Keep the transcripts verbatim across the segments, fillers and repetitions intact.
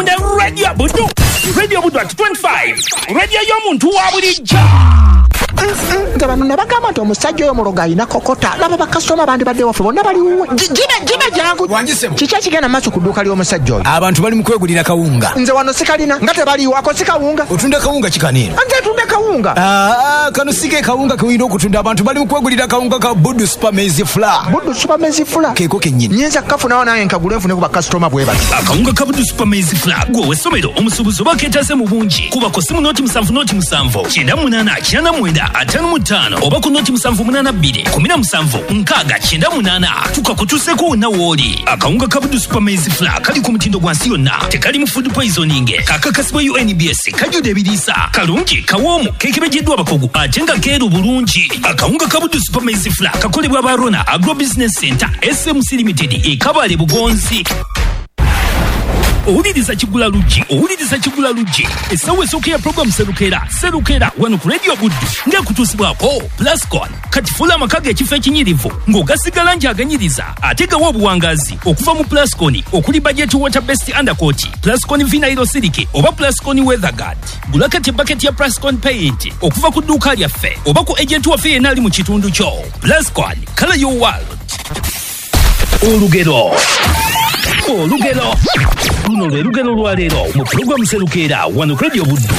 Radio Budu. Radio Budu at twenty-five. Radio Yomuntu Wabulija. Ngabano nabagamba nti omusajja oyo muloga ayina kokota laba bakasoma abandi badde wafu bonna bali jibe jibe jangu kiki kigenda maaso ku dduuka ly'omusajja oyo abantu bali mu kwegulira kawunga nze wano sikalina nga tebaliiwo ako si kawunga otunda kawunga kikanira nze tunde kawunga aa kano sige kawunga kewina okutunda abantu bali mu kwegulira kawunga ka Budu Super Maize Flour Budu Super Maize Flour keeko kennyini nyinza kafunawo naye nkagule nfune ku bakasitoma bwe bati akawunga ka Budu Super Maize Flour gwe w'essomero omusuubuzi oba keetase mu bungi kuba ku simu nooti musanvu nooti musanvu kyenda munaana kyenda mwenda ataano mu ttaano oba ku nooti musanvu munaana bbiri kumi na musanvu nkaaga kyenda munaana tukakutuuseko wonna w'oli. Akawunga ka Budu Super Maize Flour kali ku mutindo gwa nsi yonna tekali mu food poisoning kakakasibwa U N B S kajjudde ebiriisa kalungi kawoomu keekebejeddwa abakugu ate nga keeru bulungi. Akawunga ka Budu Super Maize Flour kakolebwa ba Rona Agro Business Center S M C Limited e Kabale Bugonzi. Owuliriza Kigula Luggi, owuliriza Kigula Luggi. Essaawa esooka ya program Serukera, Serukera wano ku Radio Budu ng'ekutuusibwako Plascon. Kati fuula amaka g'ekifo ekinyirivu ng'ogasigala nti aganyiriza ate gawa obuwangazi okuva mu Plascon okuli budget water based undercoat, Plascon Vinyl Silike oba Plascon Weather Guard. Gula kati bucket ya Plascon Paint okuva ku dduuka lyaffe oba ku agent waffe yenna ali mu kitundu kyo. Plascon, color your world. Olugero. Olugero. Luno lwe lugero lwa leero mu program Serukera wano ku Radio Budu.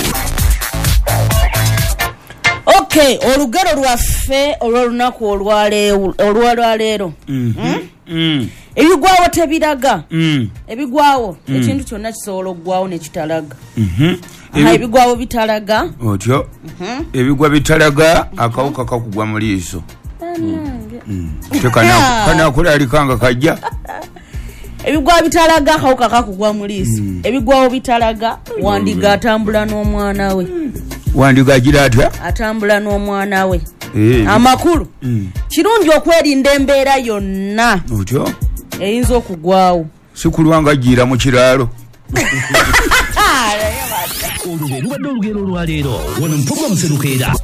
Okay, olugero lwaffe olw'olunaku olwaleero olwaleero. Mhm. Mm. Ebigwawo tebiraga. Mm. Ebigwawo mm. ekintu kyonna kisobola oggwawo ne kitalaga. Mhm. Aha ebigwawo bitalaga. Otyo. Mhm. Ebigwa bitalaga akawuka kakugwa mu liiso. Mm. Tekana kana kula alikanga kajja. Ebigwawo bitalaga akawuka kakugwa mu liiso. Mm. Ebigwawo bitalaga wandiga atambula n'omwana we. Wandiga agira atya? Atambula n'omwana we. Eh. Amakulu. Mm. Kirungi okwerinda embeera yonna. Otyo? Eyinza okugwawo. Sikulwanga jira mu kiraalo. Olugero lubadde olugero lwaleero wano mu program Serukera.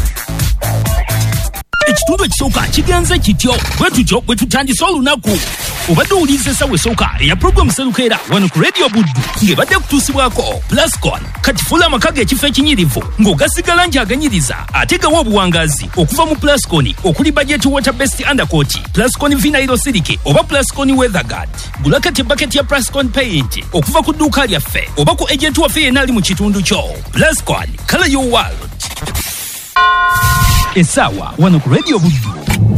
Ekitundu ekisooka kigenze kityo bwe tutyo bwe tutandise olunaku. Obadde owuliriza essaawa esooka eya program Serukera wano ku Radio Budu ng'ebadde kutuusibwako Plascon. Kati fuula amaka g'ekifo ekinyirivu ng'ogasigala nti aganyiriza ate gawa obuwangazi okuva mu Plascon okuli budget water based undercoat, Plascon Vinyl Silike oba Plascon Weather Guard. Gula kati bucket ya Plascon Paint okuva ku dduuka lyaffe oba ku agent waffe yenna ali mu kitundu kyo. Plascon, color your world. Essaawa wano ku Radio Budu.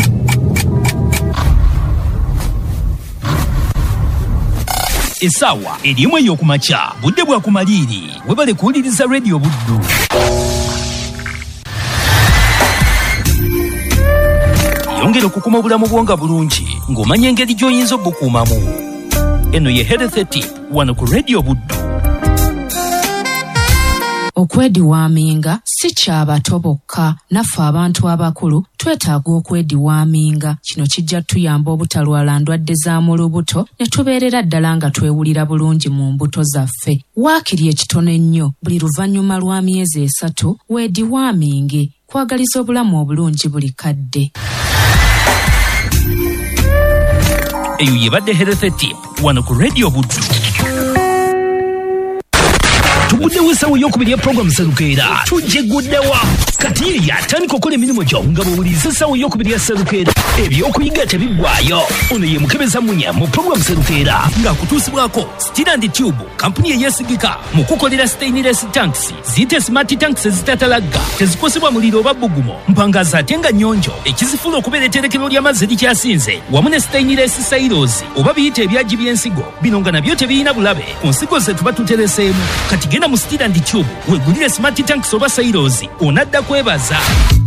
Essaawa erimu ey'okumakya budde bwa kumaliiri webale kuwuliriza Radio Budu. Yongera okukuma obulamu bwo nga bulungi ng'omanya engeri gy'oyinza obukuumamu. Eno ye Health Tip wano ku Radio Budu. Okwediwaaminga si ky'abato bokka, naffe abantu abakulu twetaaga okwediwaaminga. Kino kijja tuyamba obutalwala ndwadde za mu lubuto ne tubeerera ddala nga twewulira bulungi mu mbuto zaffe. Waakiri ekitono ennyo buli luvannyuma lwa myezi esatu weediwaaminge, kwagaliza obulamu obulungi buli kadde. Eyo yebadde Health Tip wano ku Radio Budu. Tuguddewo essaawa ey'okubiri ya program Serukera. Tujjeguddewa. Kati yatandika okukola emirimu gyo nga bw'owuliriza essaawa ey'okubiri ya Serukera. Ebyokuyiga tebiggwaayo. Ono ye Mukebeza Munya mu program Serukera ng'akutuusibwako Steel and Tube, kampuni eyeesigika mu kukolera stainless tanks. Ziyite smart tanks ezitatalaga, tezikosebwa muliro oba bbugumo, mpangaza ate nga nnyonjo, ekizifula okubeera etterekero ly'amazzi likyasinze, wamu ne stainless silos oba biyite ebyagi by'ensigo. Bino nga nabyo tebiyina bulabe ku nsigo ze tuba tutereseemu. Kati genda mu Steel and Tube weegulire smart tanks oba silos onadda kwebaza.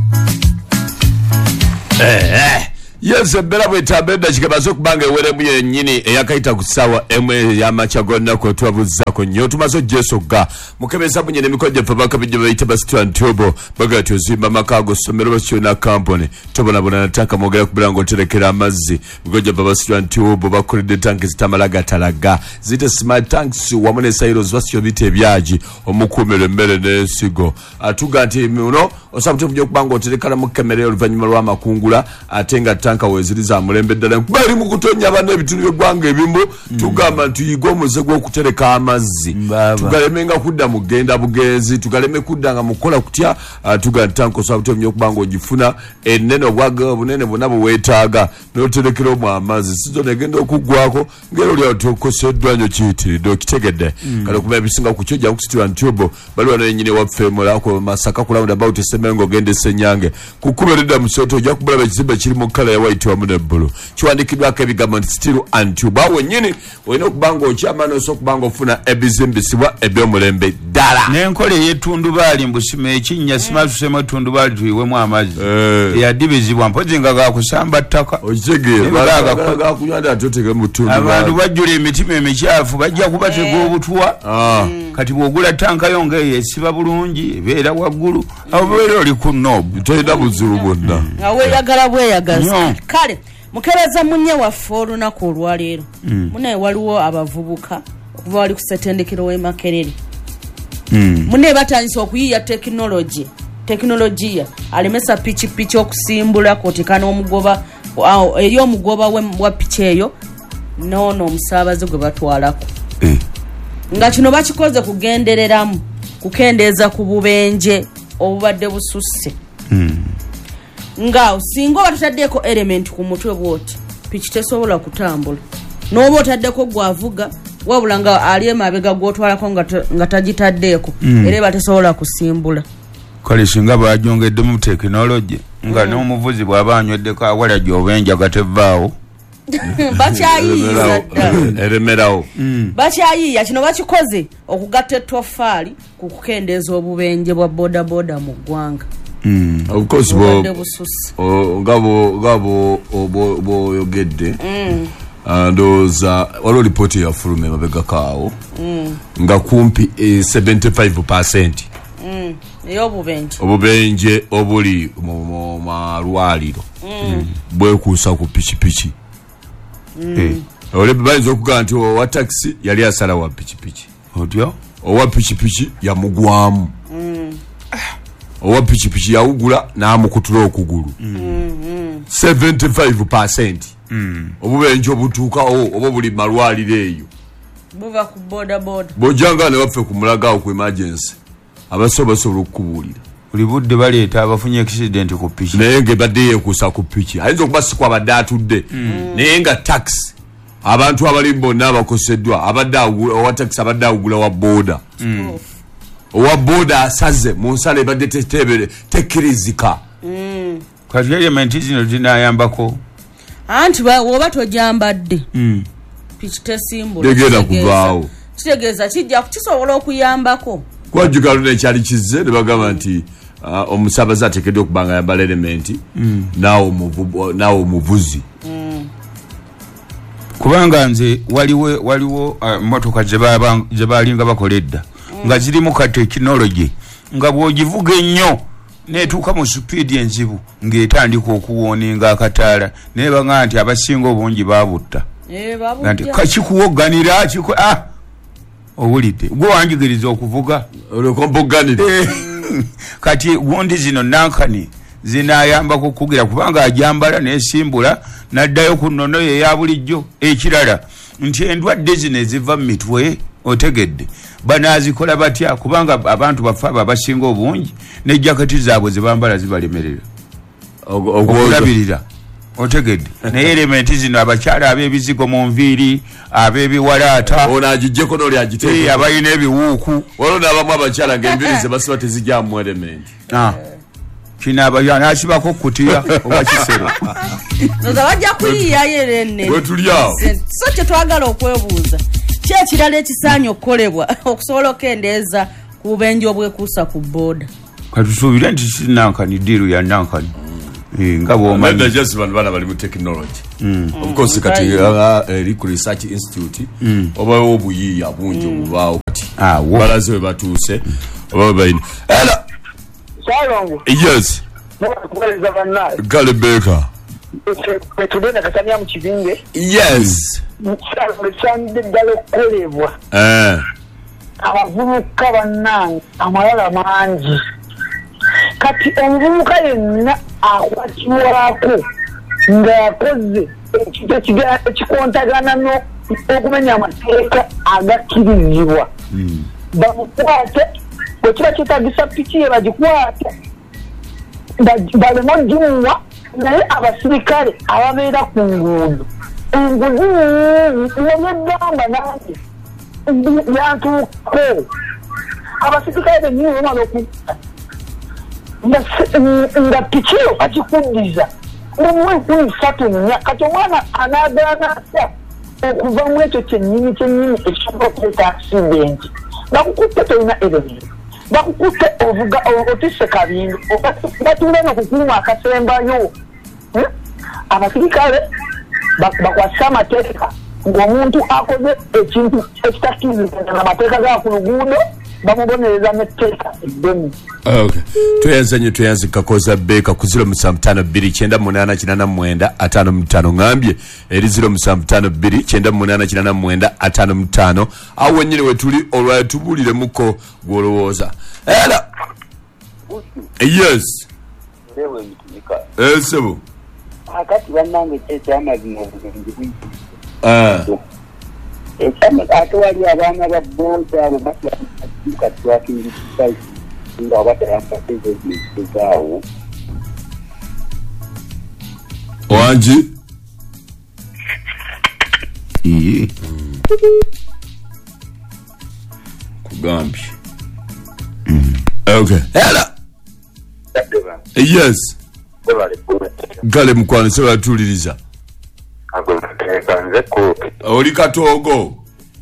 Eh eh yes bela bwetambe dakika bazo kubanga eweremu yennyini eyakayita ku ssaawa emu y'amakya gonna kwe twabuzzako nnyo tumaze gyesoga Mukebeza Munya n'emikojo ffe bakabijja bayita ba Steel and Tube bagati ozimba amaka ago ssomero bakiona kampuni tobonabona nataka mwogera kubira ng'oterekera amazzi mikojo ba Steel and Tube bakoledde tanki zitamala gatalaga ziyite smart tanks wamu ne silos basityo biyita ebyagi omukuumira emmere n'ensigo atuga nti muno osaba tujja kubanga oterekera mu kemere oluvannyuma lw'amakungula ate nga tanka weziriza mulembe ddala bali mu kutonya bana ebitundu by'eggwanga ebimu tugamba nti yiga omuze gw'okutereka amazzi amazzi tugalemenga kudda mu genda bugenzi tugaleme kudda nga mukola kutya uh, tugatanko so butomye okubanga ogifuna ennene obwaga obunene bonna buweetaaga n'oterekera mu amazzi sizo negenda okugwako ngero lya tokoseddwa nyo kiyitiridde okitegedde mm. kale kuba ebisinga ku kyojja kusitira ntubo baliwa n'ennyini waffe mulako masaka kulawunda about esemengo gende senyange kukubereda musoto ojja kubulaba ekizimbe kiri mu kala ya white wamu ne bbulu kiwandikiddwako ebigambo nti still antubo awo wennyini olina okubanga okyamana osa okubanga ofuna ebizimbisibwa eby'omulembe ddala n'enkola ey'ettundubaali mbusima ekinnya simasusemu ettundubaali tuyiwemu amazzi eyadibizibwa mpozi nga gakusamba ttaka okitegeera abantu bajjula emitima emikyafu bajja kubatega obutwa kati bw'ogula tankayo ng'eyo esiba bulungi ebeera waggulu abeera oli ku noobu tolina buzibu bwonna aweeyagala bweyagaza kale mukebeza munye waffe olunaku olwaleero munaye waliwo abavubuka okuva wali ku ssetendekero w'e Makerere munaye batandise okuyiiya tekinologi tekinologiya alemesa pikipiki okusimbula kwotika n'omugoba eri omugoba wa piki eyo noono omusaabaze gwe batwalako nga kino bakikoze kugendereramu kukendeeza ku bubenje obubadde bususse nga singa oba tutaddeko element ku mutwe bwoti piki tesobola kutambula n'oba otaddeko gwavuga wabula nga ali emabega gwotwalako nga tagitaddeeko era eba tesobola kusimbula kale singa bajongedde mu tekinologi nga n'omuvuzi bw'aba anyweddeko awala gy'obenja gatevaawo bakyayiiya eremerawo bakyayiiya kino bakikoze okugatta ettofaali ku kukendeeza obubenje bwa bodaboda mu ggwanga of course ngabo bwoyogedde ndowooza waliwo lipooti yafuluma emabegakaawo nga kumpi seventy-five percent ey'obubenje obubenje obuli mu malwaliro bwekuusa ku pikipiki olebe bayinza okugamba nti owa takisi yali asala wa pikipiki otyo owa pikipiki yamugwamu owa pikipiki yawugula n'amukutula okugulu seventy-five percent obubenje obutuukawo oba buli malwaliro eyo buva ku bodaboda bw'ojjanga ne baffe ku mulagaawo ku emergency abasobola basobola okukubuulira buli budde baleeta abafunye accident ku piki naye ng'ebadde yeekuusa ku piki ayinza okuba si kwabadde atudde naye nga taxi abantu abali bonna abakoseddwa abadde owa taxi abadde awugula wa booda owa booda asaze mu nsala ebadde tekkirizika kati elementi zino zinayambako anti woba tojambadde piki tesimbula tegenda kuvaawo kitegeeza kijja kisobola okuyambako kwajjukalo nekyali kizze ne bagamba nti omusaabaze ateekeddwa okubanga yambala elementi naawe omuvuzi kubanga nze waliwo waliwo motoka gye baalinga bakola edda nga zirimu ka tekinologi nga bw'ogivuga ennyo neetuuka mu supiidi enzibu ng'etandika okuwooninga akataala naye bagamba nti abasinga obungi baabutta nti kakikuwogganira kiko ah owulidde gwe wanjigiriza okuvuga olwokompoganire kati gundi zino nankani zinayambako okugira kubanga ajambala nesimbula naddayo ku nnono ye ya bulijjo ekirala nti endwadde zino eziva mu mitwe otegedde banazikola batya kubanga abantu bafe abo abasinga obungi n'ejaketi zaabwe zebambala zibalemerera okulabirira otegedde naye elementi zino abakyala ab'ebizigo mu nviiri ab'ebiwalaata onagijjeko n'oli agiteeka abalina ebiwuuku waliwo n'abamu abakyala ng'enviiri ze basiba tezijjamu elementi kino abayanasibako kutya oba kisero noza bajja kuyiyayo erenne wetuli awo so kye twagala okwebuuza ki ekirala ekisaanye okukolebwa okusobola okendeeza ku bubenje obwekuusa ku booda katusuubire nti sinankani diiru ya nankani nga bwomanyi just bano bana bali mu technology of course kati eri ku research institute obawo obuyiiya bungi obubaawo kati balaze we batuuse oba bayina era Salongo. Yes. Kuweza bana. Galebeka. Petudena katania mu kizinge. Yes. Salongo sande dalo kolebwa. Eh. Abavubuka bannange amalala mangi. Kati omuvubuka yenna akwatibwako ng'akoze ekito ekikontagana okumenya amateeka agakkirizibwa bamukwate bwe kiba kyetagisa piki ye bagikwate baleme ogimuwa naye abasirikale ababeera ku nguudo enguzi nebyegamba nange yantuuko abasirikale benyini bamala okuta nga piki yo bagikuddiza mumwezi ssatu nnya kati omwana anaagaana atya okuva mu ekyo kyennyini kyennyini ekisobola okuleeta accidenti bakukutte tolina element bakukutte ovuga otisse kabindi batule nokukuuma akasembayo abasirikale bakwasisa amateeka ng'omuntu akoze ekintu ekitakkiriziganya n'amateeka ga ku luguudo bamubonereza n'etteeka eddemu. Okay. Tuyanza nyo tuyanza kakoza beka ku zero musanvu ttaano bbiri kyenda munaana kinana mwenda ataano mu ttaano ngambye eri zero musanvu ttaano bbiri kyenda munaana kinana mwenda ataano mu ttaano awo wennyini we tuli olwayo tubuuliremuko gw'olowooza. Era yes esebo akati bannange kyekyamazima obulungi bwingi ate wali abaana ba boda abo baaka twakingisisaisi nga batayambaseze ezaawo wangi iye kugambye okay era yes gale mukwano seba tuliriza oli katoogo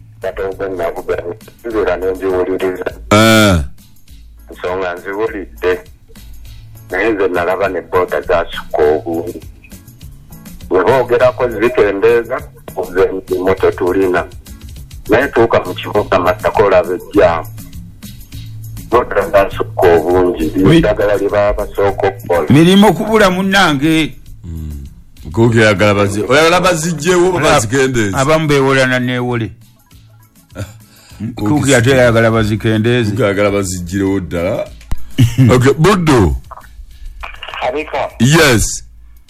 nsonga nziwulidde naye nze nalaba ne booda zasukka obungi bwe boogerako zikendeeza oze moto tulina naye tuuka mu kibuga masaka olaba ejjaamu booda zasukka obungi eddagala lye baba basooka okukola mirimu kubula munnange kuke yagala bazi oyagala bazijjewo bazikendeeza abamu beewolana neewole kuke ate yagala bazikendeeze kuke yagala bazijjirewo ddala. Okay buddo abika yes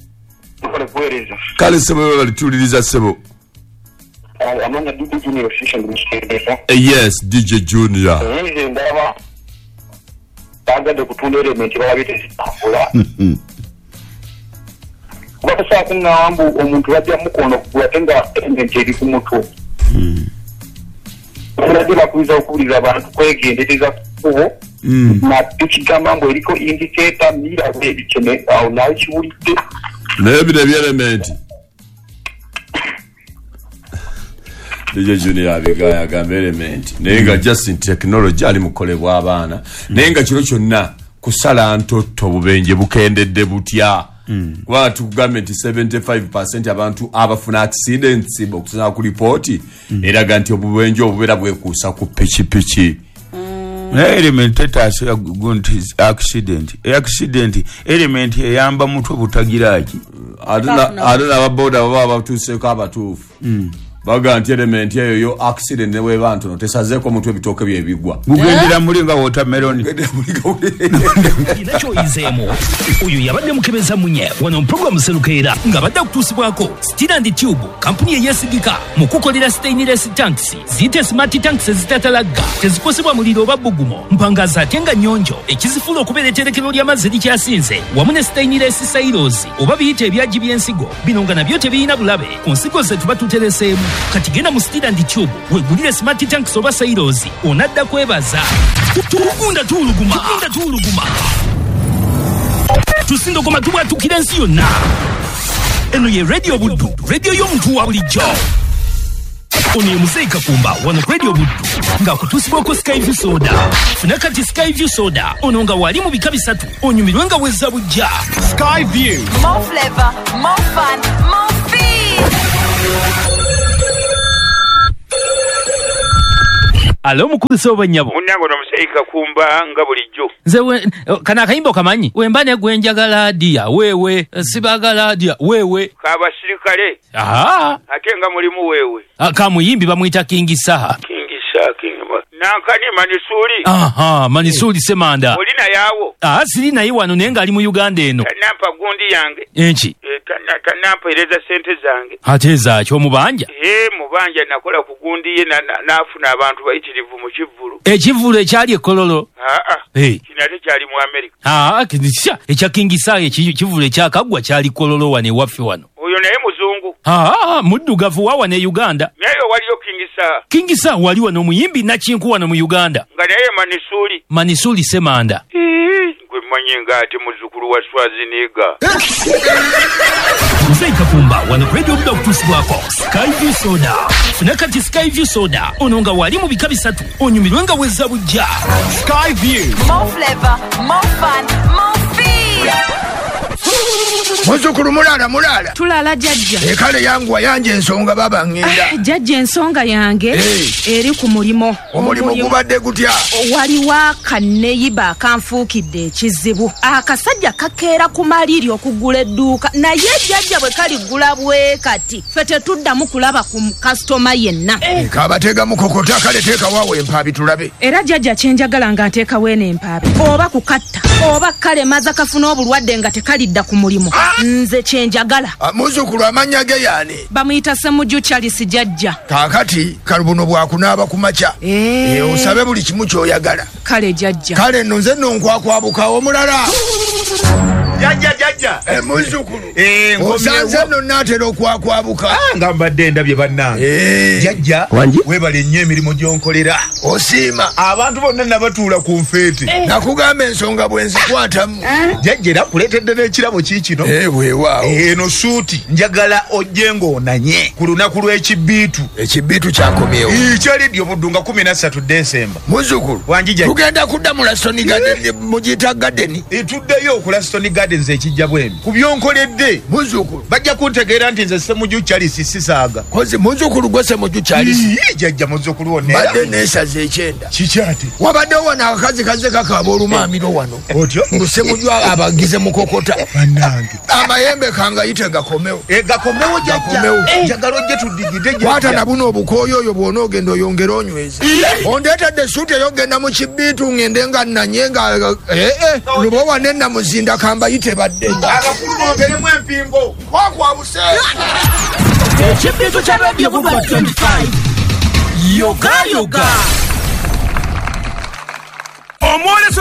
kale sebo balituliriza sebo amanya D J Junior session musikendeza yes D J Junior nze ndaba bagade kutunda element balabite zitafula bakusa kungamba omuntu wajja mukono kuwatenga element eri ku mutwe ndabira kuza okuwulira abantu kwegendereza kubo na tukigamba mbu eriko indicator mira ebikene awo nawe kiwulidde naye bino ebyelementi D J Junior abigaya agamba elementi naye nga just in technology ali mukolebwa abaana naye nga kiro kyonna kusala ntoto bubenje bukendedde butya kuba tugambye nti seventy-five percent abantu abafuna accidents okusana ku lipooti eraga nti obubenje obubeera bwekuusa ku pikipiki. element etasi gunti accident accident element eyamba mutwe butagiraki adona ababoda baba batuuseko abatuufu baga nti element eyo yo accident ne weba ntono tesazeko mutwe bitoke byebigwa gugendera muri nga watermelon inacho izemo uyu yabadde mukebeza munye wano program selukeera nga badde kutusibwako Steel and Tube kampuni eyesigika mukukolera stainless tanks zite smart tanks zitatalaga tezikosebwa muliro babugumo mpangaza tenga nyonjo ekizifula okubeera etterekero ly'amazzi likyasinze wamu ne stainless silos oba biyite ebyaji by'ensigo bino nga nabyo tebiyina bulabe ku nsigo ze tuba tutereseemu kati genda mu Steel and Tube wegulire smart tanks oba silos onadda kwebaza tugunda tuluguma tugunda tuluguma tusindogoma tubwatukira ensi yonna eno ye radio buddu radio y'omuntu wa bulijjo ono ye Muzeeka Kumba wano radio buddu nga kutusibwako Skyview soda funa kati Skyview soda ono nga wali mu bika bisatu onyumirwe nga wezza bujja Skyview more flavor more fun more speed. Alo mukulu soba nyabo munango no Muzeeka Kumba nga bulijjo nze we kana kayimbo kamanyi wembane gwenjagala dia wewe sibagala dia wewe kabasirikale aha ate nga mulimu wewe akamuyimbi bamwita King Saha King Saha King nankani manisuli aha manisuli semanda olina yawo ah siri nayi wano nenga ali mu Uganda eno nampa gundi yange enchi tanampeereza sente zange. Ate zaaki omubanja? Ee mubanja nakola ku gundi ye n'afuna abantu bayitirivu mu kivvulu. Ekivvulu ekyali ekololo? Aa kino ate kyali mu Amerika. Aa kisa ekya kingisaayi ekivvulu ekyakaggwa kyali kololo wano ewaffe wano. Oyo naye muzungu. Aa muddugavu wa wano e Uganda. Naye waliyo kingisaa. Kingisaa wali wano omuyimbi nakinku wano mu Uganda. Nga naye Manisuli. Manisuli Semanda. Gwe mmanyi nga ate muzzukulu wa Swaziniga. Nze Kakumba wano Radio Buda okutuusibwako Skyview Soda. Funa kati Skyview Soda ono nga wali mu bika bisatu onyumirwe nga wezza bujja. Skyview. More flavor, more fun, more feed. Muzukulu mulala mulala. Tulala jajja. Ekale yangu wayanje ensonga baba ngenda. Ah, jajja ensonga yange hey. eri ku mulimo. Omulimo gubadde gutya? Waliwa kanneyiba kanfuukidde ekizibu. Akasajja kakeera ku maliri okugula edduuka naye jajja bwe kaligula bwe kati ffe tetuddamu kulaba ku kasitoma yenna. Hey. Kabatega mukokota kale teeka waawe empaabi tulabe. Era jajja kyenjagala nga nteeka weena empaabi oba kukatta oba kale maza kafuna obulwadde nga tekalidda ku mulimo. Ah. Nze kyenjagala. Muzukulu amanya ge yaani? Bamuyita Ssemujju Charles jajja. Kaakati kalubuno bwakunaaba ku makya. Eh. E, osabe buli kimu ky'oyagala. Kale jajja. Kale nno nze nno nkwakwabuka omulala. Jajja jajja. E, muzukulu. Eh, osanze nno naatera okwakwabuka. Ah, nga mbadde ndabye bannange. Eh. Jajja weebale nnyo emirimu gy'onkolera. Osiima. Abantu bonna nabatuula ku nfeete. Eh. Nakugamba ensonga bwe nzikwatamu. Jajja era kuleetedde n'ekirabo kiikino. Eh, weewaawo. Eno suuti njagala ojje ng'onanye ku lunaku lw'ekibbiitu. Ekibbiitu kyakomyewo. Kyalidde obuddu nga kumi na ssatu Desemba. Muzukulu. Wangi jajja. Tugenda kudda mu Laston Garden mugiyita Garden. Tuddeyo oku Laston Gardens ekijja bwemi. Ku byonkoledde. Muzukulu. Bajja kuntegeera nti nze Ssemujju Charles sisaaga. Kozi muzukulu gwe Ssemujju Charles. Jajja muzukulu wonna. Badde neesaza ekyenda. Kikyate. Wabaddewo wano akakazi kaze kakaaba olumaamiro wano. Otyo. Ssemujju abagize mukokota. Bannange. Amayembe kangayite gakomewo. E gakomewo jajja. Njagala ojje tuddigide jajja. Kwata na buno obukooyo oyo bw'ona ogenda oyongera onyweza. Ondeetedde suuti eyogenda mu kibbiitu ngende nga nanye nga eh eh lubo wane namuzinda kambayite badde. Abakulu bongeremu empingo. Kwakwabuse. Ekibbiitu kya Radio Buda twenty-five. Yoga yoga. Omwole